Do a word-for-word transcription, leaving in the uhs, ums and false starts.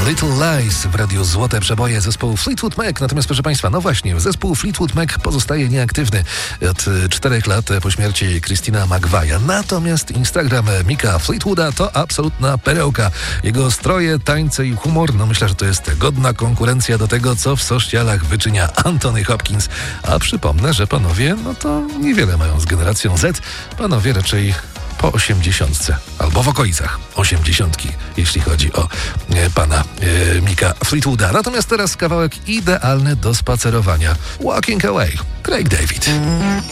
Little Lies w radiu Złote Przeboje zespołu Fleetwood Mac. Natomiast proszę Państwa, no właśnie, zespół Fleetwood Mac pozostaje nieaktywny od czterech lat po śmierci Christina McVie'a. Natomiast Instagram Micka Fleetwooda to absolutna perełka. Jego stroje, tańce i humor, no myślę, że to jest godna konkurencja do tego, co w socialach wyczynia Anthony Hopkins. A przypomnę, że panowie, no to niewiele mają z generacją Z. Panowie raczej po osiemdziesiątce, albo w okolicach osiemdziesiątki, jeśli chodzi o e, pana e, Micka Fleetwooda. Natomiast teraz kawałek idealny do spacerowania. Walking Away, Craig David.